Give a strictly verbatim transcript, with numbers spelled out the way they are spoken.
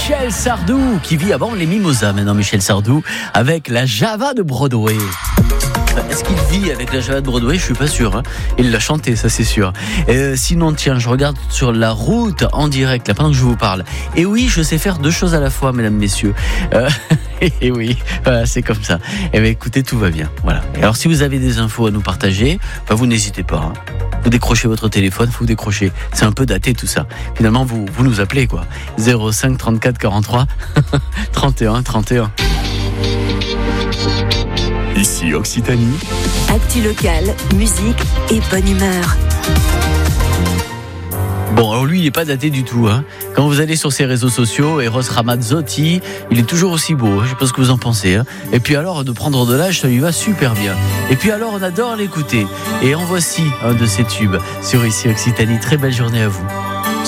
Michel Sardou qui vit avant les Mimosas. Maintenant Michel Sardou avec la Java de Broadway. Est-ce qu'il vit avec la Java de Broadway? Je suis pas sûr. Hein. Il l'a chanté, ça c'est sûr. Euh, sinon, tiens, je regarde sur la route en direct, là, pendant que je vous parle. Et oui, je sais faire deux choses à la fois, mesdames, messieurs. Euh, et oui, voilà, c'est comme ça. Et bien, écoutez, tout va bien. Voilà. Et alors, si vous avez des infos à nous partager, bah, vous n'hésitez pas. Hein. Vous décrochez votre téléphone, vous décrochez. C'est un peu daté tout ça. Finalement, vous, vous nous appelez, quoi. zéro cinq trente-quatre quarante-trois trente et un trente et un. Ici Occitanie. Actu locale, musique et bonne humeur. Bon, alors lui, il n'est pas daté du tout. Hein. Quand vous allez sur ses réseaux sociaux, Eros Ramazzotti, il est toujours aussi beau. Hein. Je sais pas ce que vous en pensez. Hein. Et puis alors, de prendre de l'âge, ça lui va super bien. Et puis alors, on adore l'écouter. Et en voici un de ses tubes sur Ici Occitanie. Très belle journée à vous.